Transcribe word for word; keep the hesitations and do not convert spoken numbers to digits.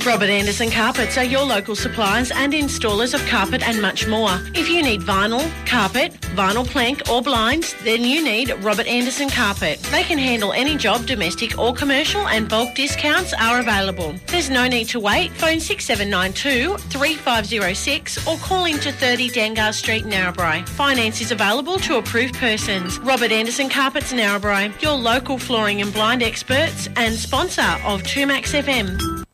Robert Anderson Carpets are your local suppliers and installers of carpet and much more. If you need vinyl, carpet, vinyl plank or blinds, then you need Robert Anderson Carpet. They can handle any job, domestic or commercial, and bulk discounts are available. There's no need to wait. Phone six seven nine two, three five zero six or call into thirty Dangar Street, Narrabri. Finance is available to approved persons. Robert Anderson Carpets, Narrabri, your local flooring and blind experts and sponsor of two Max F M.